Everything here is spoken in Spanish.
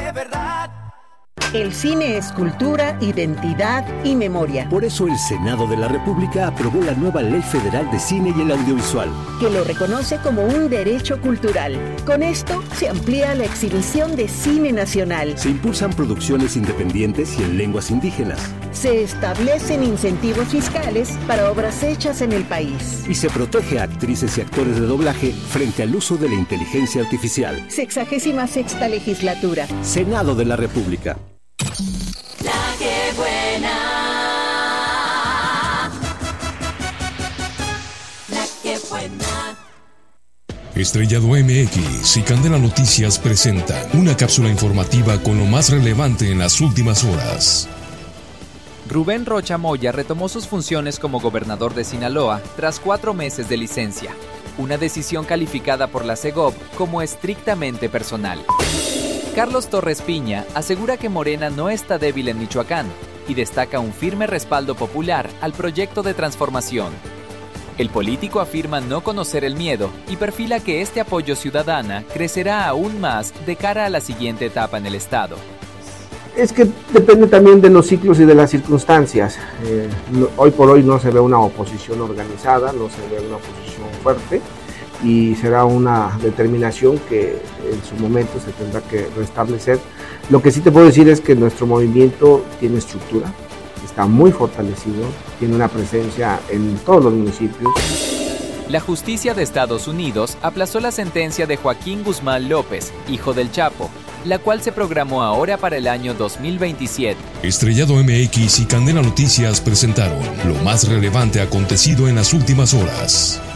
de verdad. El cine es cultura, identidad y memoria. Por eso el Senado de la República aprobó la nueva Ley Federal de Cine y el Audiovisual, que lo reconoce como un derecho cultural. Con esto se amplía la exhibición de cine nacional. Se impulsan producciones independientes y en lenguas indígenas. Se establecen incentivos fiscales para obras hechas en el país. Y se protege a actrices y actores de doblaje frente al uso de la inteligencia artificial. 66ª legislatura. Senado de la República. La que buena. La que buena. Estrellado MX y Candela Noticias presentan una cápsula informativa con lo más relevante en las últimas horas. Rubén Rocha Moya retomó sus funciones como gobernador de Sinaloa tras 4 meses de licencia, una decisión calificada por la Segov como estrictamente personal. Carlos Torres Piña asegura que Morena no está débil en Michoacán y destaca un firme respaldo popular al proyecto de transformación. El político afirma no conocer el miedo y perfila que este apoyo ciudadana crecerá aún más de cara a la siguiente etapa en el estado. Es que depende también de los ciclos y de las circunstancias. Hoy por hoy no se ve una oposición organizada, no se ve una oposición fuerte, y será una determinación que en su momento se tendrá que restablecer. Lo que sí te puedo decir es que nuestro movimiento tiene estructura, está muy fortalecido, tiene una presencia en todos los municipios. La justicia de Estados Unidos aplazó la sentencia de Joaquín Guzmán López, hijo del Chapo, la cual se programó ahora para el año 2027. Estrellado MX y Candela Noticias presentaron lo más relevante acontecido en las últimas horas.